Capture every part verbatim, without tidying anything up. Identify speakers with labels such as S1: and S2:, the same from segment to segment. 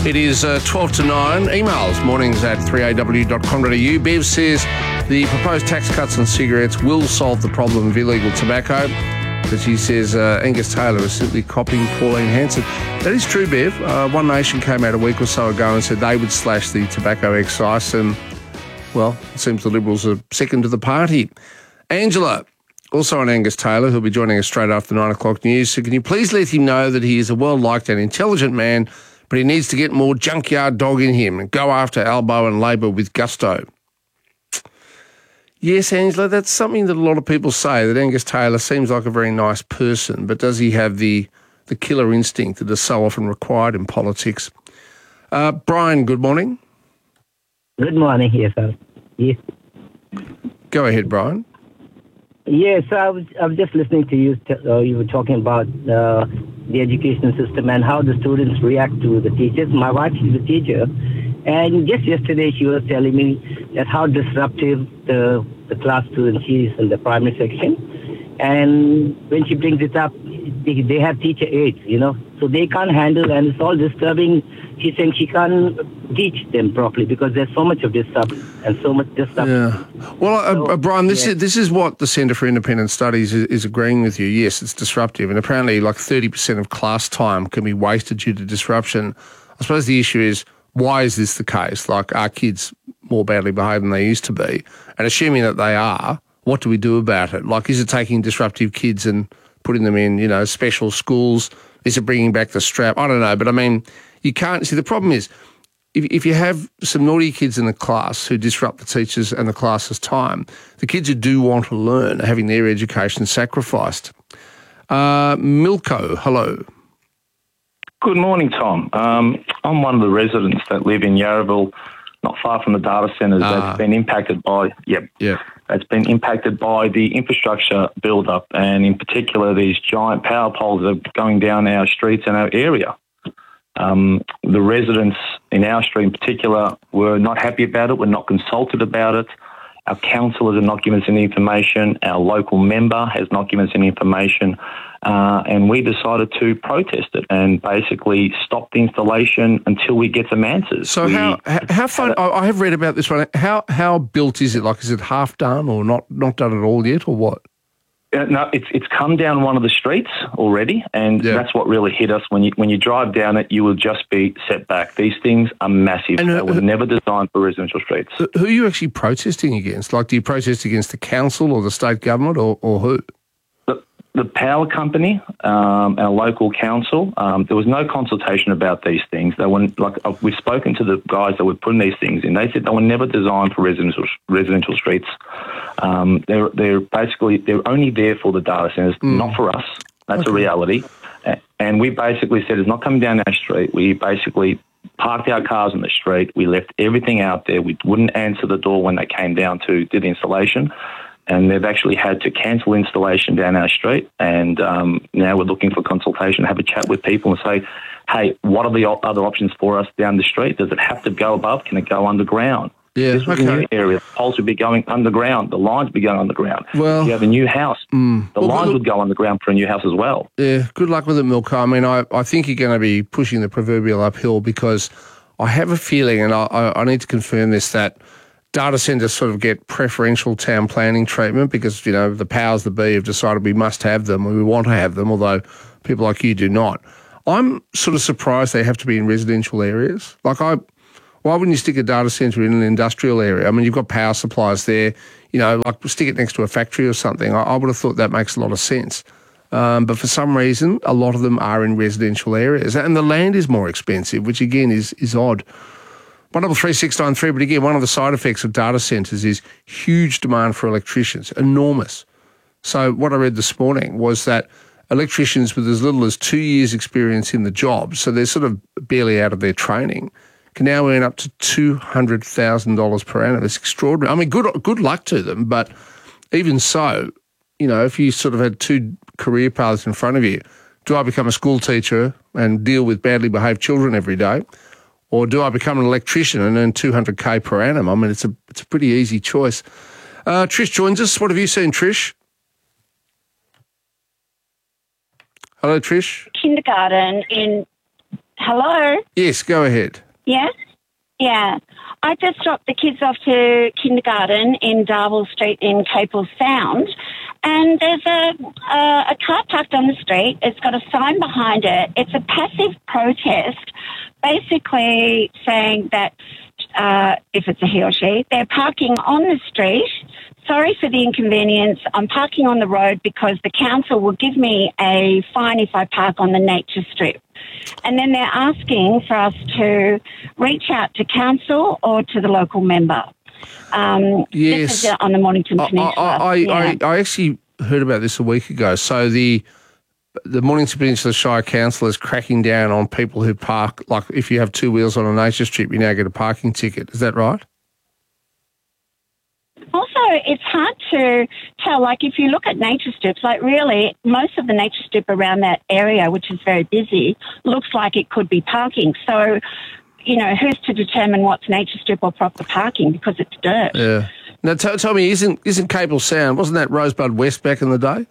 S1: It is uh, twelve to nine. Emails, mornings at three a w dot com dot a u. Bev says the proposed tax cuts on cigarettes will solve the problem of illegal tobacco. But she says uh, Angus Taylor is simply copying Pauline Hanson. That is true, Bev. Uh, One Nation came out a week or so ago and said they would slash the tobacco excise, and, well, it seems the Liberals are second to the party. Angela, also on Angus Taylor, who'll be joining us straight after nine o'clock news. So can you please let him know that he is a well-liked and intelligent man, but he needs to get more junkyard dog in him and go after Albo and Labor with gusto. Yes, Angela, that's something that a lot of people say, that Angus Taylor seems like a very nice person, but does he have the, the killer instinct that is so often required in politics? Uh, Brian, good morning.
S2: Good morning, yes, sir. Yes.
S1: Go ahead, Brian.
S2: Yes, so I was I was just listening to you. Uh, you were talking about uh, the education system and how the students react to the teachers. My wife is a teacher, and just yesterday she was telling me that how disruptive the the class student is in the primary section. And when she brings it up, they, they have teacher aides, you know, so they can't handle, and it's all disturbing. She's saying she can't teach them properly because there's so much of disruption and so much disruption.
S1: Yeah. Well, uh,
S2: So,
S1: uh, Brian, this
S2: yeah.
S1: is this is what the Centre for Independent Studies is, is agreeing with you. Yes, it's disruptive, and apparently like thirty percent of class time can be wasted due to disruption. I suppose the issue is, why is this the case? Like, are kids more badly behaved than they used to be? And assuming that they are, what do we do about it? Like, is it taking disruptive kids and putting them in, you know, special schools? Is it bringing back the strap? I don't know. But, I mean, you can't... See, the problem is, if, if you have some naughty kids in the class who disrupt the teachers and the class's time, the kids who do want to learn are having their education sacrificed. Uh, Milko, hello.
S3: Good morning, Tom. Um, I'm one of the residents that live in Yarraville, not far from the data centres.
S1: Ah.
S3: That's been impacted by, yep,
S1: Yeah.
S3: that's been impacted by the infrastructure build-up, and in particular these giant power poles that are going down our streets and our area. Um, the residents in our street in particular were not happy about it, were not consulted about it. Our councillors have not given us any information. Our local member has not given us any information. Uh, and we decided to protest it and basically stop the installation until we get some answers.
S1: So
S3: we,
S1: how how, how far... I I have read about this one. How how built is it? Like, is it half done or not, not done at all yet, or what?
S3: Uh, no, it's it's come down one of the streets already, and
S1: Yeah.
S3: that's what really hit us. When you when you drive down it, you will just be set back. These things are massive.
S1: And, uh,
S3: they were never designed for residential streets.
S1: Who are you actually protesting against? Like, do you protest against the council or the state government, or, or who?
S3: The, the power company, um, our local council, um, there was no consultation about these things. They were like uh, we've spoken to the guys that were putting these things in. They said they were never designed for residential residential streets. Um, they're they're basically they're only there for the data centres,
S1: Mm.
S3: not for us. That's
S1: Okay.
S3: a reality. A- And we basically said it's not coming down our street. We basically parked our cars on the street. We left everything out there. We wouldn't answer the door when they came down to do the installation. And they've actually had to cancel installation down our street. And um, now we're looking for consultation, have a chat with people and say, hey, what are the o- other options for us down the street? Does it have to go above? Can it go underground?
S1: Yeah,
S3: This was a
S1: okay.
S3: new area. The poles would be going underground. The lines would be going underground.
S1: Well-
S3: if you have a new house,
S1: Mm.
S3: the
S1: Well,
S3: lines
S1: look-
S3: would go underground for a new house as well.
S1: Yeah, good luck with it, Milko. I mean, I, I think you're going to be pushing the proverbial uphill, because I have a feeling, and I, I, I need to confirm this, that data centres sort of get preferential town planning treatment because, you know, the powers that be have decided we must have them and we want to have them, although people like you do not. I'm sort of surprised they have to be in residential areas. Like, I... Why wouldn't you stick a data centre in an industrial area? I mean, you've got power supplies there, you know, like stick it next to a factory or something. I, I would have thought that makes a lot of sense. Um, but for some reason, a lot of them are in residential areas. And the land is more expensive, which again is is odd. one double three six nine three, but again, one of the side effects of data centres is huge demand for electricians, enormous. So what I read this morning was that electricians with as little as two years' experience in the job, so they're sort of barely out of their training, can now earn up to two hundred thousand dollars per annum. It's extraordinary. I mean, good good luck to them, but even so, you know, if you sort of had two career paths in front of you, do I become a school teacher and deal with badly behaved children every day, or do I become an electrician and earn two hundred K per annum? I mean, it's a it's a pretty easy choice. Uh, Trish joins us. What have you seen, Trish? Hello, Trish.
S4: Kindergarten in Hello?
S1: Yes, go ahead.
S4: Yes? Yeah. I just dropped the kids off to kindergarten in Darwell Street in Capel Sound, and there's a, a, a car parked on the street. It's got a sign behind it. It's a passive protest, basically saying that uh, if it's a he or she, they're parking on the street. Sorry for the inconvenience. I'm parking on the road because the council will give me a fine if I park on the nature strip. And then they're asking for us to reach out to council or to the local member. Um,
S1: yes.
S4: This is on the Mornington Peninsula.
S1: I, I,
S4: yeah.
S1: I, I actually heard about this a week ago. So the the Mornington Peninsula Shire Council is cracking down on people who park, like if you have two wheels on a nature strip, you now get a parking ticket. Is that right?
S4: Also, it's hard to tell, like if you look at nature strips, like really most of the nature strip around that area, which is very busy, looks like it could be parking. So, you know, who's to determine what's nature strip or proper parking because it's dirt?
S1: Yeah. Now, t- tell me, isn't isn't Capel Sound, wasn't that Rosebud West back in the day?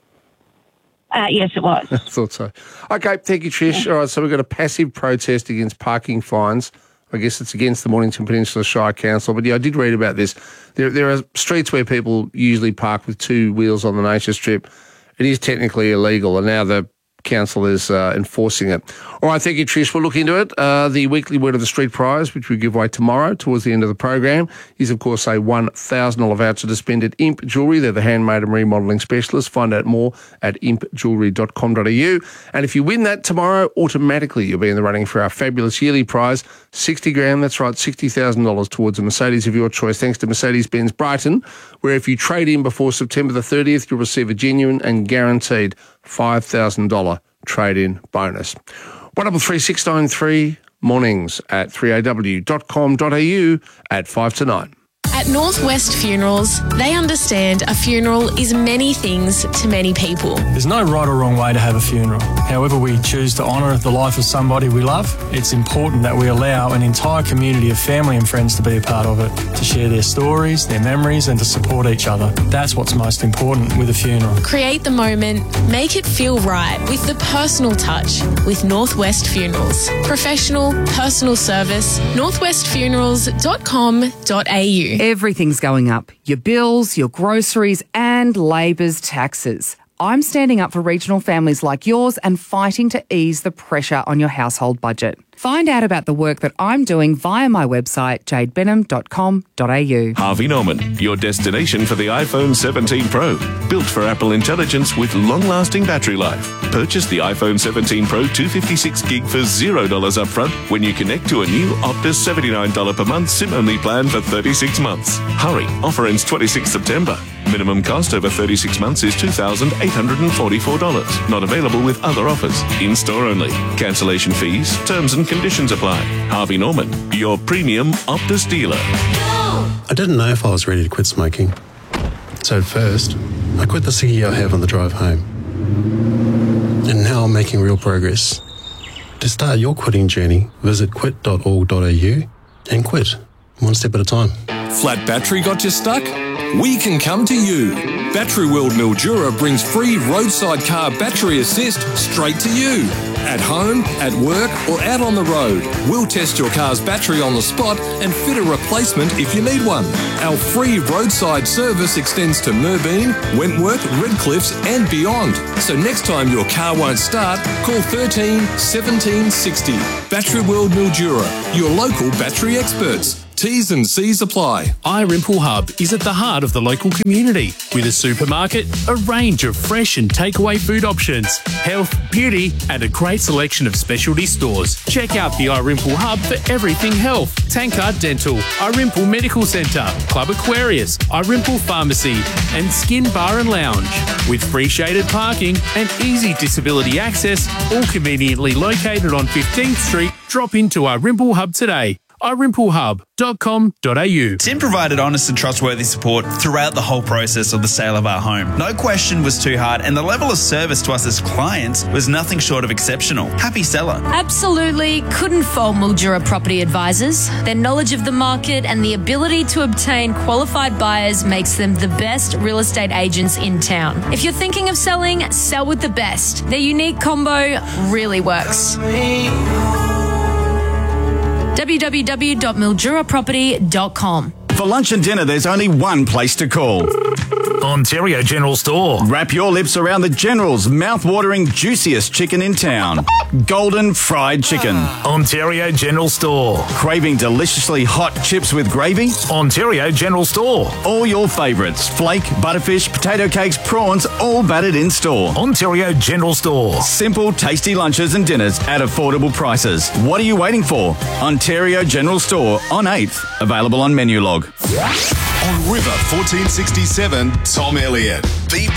S4: Uh, yes, it was.
S1: I thought so. Okay, thank you, Trish. Yeah. All right, so we've got a passive protest against parking fines. I guess it's against the Mornington Peninsula Shire Council. But yeah, I did read about this. There there are streets where people usually park with two wheels on the nature strip. It is technically illegal, and now the council is uh, enforcing it. All right, thank you, Trish. We'll look into it. Uh, the weekly Word of the Street prize, which we give away tomorrow towards the end of the program, is, of course, a one thousand dollars voucher to spend at Imp Jewellery. They're the handmade and remodelling specialists. Find out more at imp jewellery dot com dot a u. And if you win that tomorrow, automatically you'll be in the running for our fabulous yearly prize, sixty grand, that's right, sixty thousand dollars towards a Mercedes of your choice, thanks to Mercedes-Benz Brighton, where if you trade in before September the thirtieth, you'll receive a genuine and guaranteed five thousand dollars trade-in bonus. one three six nine three, mornings at three a w dot com dot a u at five to nine.
S5: At Northwest Funerals, they understand a funeral is many things to many people.
S6: There's no right or wrong way to have a funeral. However we choose to honour the life of somebody we love, it's important that we allow an entire community of family and friends to be a part of it, to share their stories, their memories, and to support each other. That's what's most important with a funeral.
S5: Create the moment, make it feel right with the personal touch with Northwest Funerals. Professional, personal service, northwest funerals dot com dot a u.
S7: Everything's going up. Your bills, your groceries, and Labor's taxes. I'm standing up for regional families like yours and fighting to ease the pressure on your household budget. Find out about the work that I'm doing via my website, jade benham dot com dot a u.
S8: Harvey Norman, your destination for the iPhone seventeen Pro. Built for Apple intelligence with long-lasting battery life. Purchase the iPhone seventeen Pro two fifty-six gig for zero dollars upfront when you connect to a new Optus seventy-nine dollars per month SIM-only plan for thirty-six months. Hurry, offer ends twenty-sixth September. Minimum cost over thirty-six months is two thousand eight hundred forty-four dollars. Not available with other offers. In-store only. Cancellation fees, terms and conditions apply. Harvey Norman, your premium Optus dealer.
S9: I didn't know if I was ready to quit smoking. So at first, I quit the ciggy I have on the drive home. And now I'm making real progress. To start your quitting journey, visit quit dot org dot a u and quit, one step at a time.
S10: Flat battery got you stuck? We can come to you. Battery World Mildura brings free roadside car battery assist straight to you. At home, at work, or out on the road, we'll test your car's battery on the spot and fit a replacement if you need one. Our free roadside service extends to Merbeen, Wentworth, Redcliffs and beyond. So next time your car won't start, call thirteen seventeen sixty. Battery World Mildura, your local battery experts. T's and C's apply.
S11: iRimple Hub is at the heart of the local community with a supermarket, a range of fresh and takeaway food options, health, beauty, and a great selection of specialty stores. Check out the iRimple Hub for everything health. Tankard Dental, iRimple Medical Centre, Club Aquarius, iRimple Pharmacy, and Skin Bar and Lounge. With free shaded parking and easy disability access, all conveniently located on fifteenth Street, drop into iRimple Hub today. i rimple hub dot com dot a u.
S12: Tim provided honest and trustworthy support throughout the whole process of the sale of our home. No question was too hard, and the level of service to us as clients was nothing short of exceptional. Happy seller.
S13: Absolutely couldn't fault Mildura Property Advisors. Their knowledge of the market and the ability to obtain qualified buyers makes them the best real estate agents in town. If you're thinking of selling, sell with the best. Their unique combo really works. w w w dot mildura property dot com.
S14: For lunch and dinner, there's only one place to call.
S15: Ontario General Store.
S14: Wrap your lips around the General's mouth-watering, juiciest chicken in town. Golden fried chicken.
S15: Ontario General Store.
S14: Craving deliciously hot chips with gravy?
S15: Ontario General Store.
S14: All your favourites. Flake, butterfish, potato cakes, prawns, all battered in store.
S15: Ontario General Store.
S14: Simple, tasty lunches and dinners at affordable prices. What are you waiting for? Ontario General Store on eighth. Available on Menulog.
S16: On River fourteen sixty-seven, Tom Elliott. The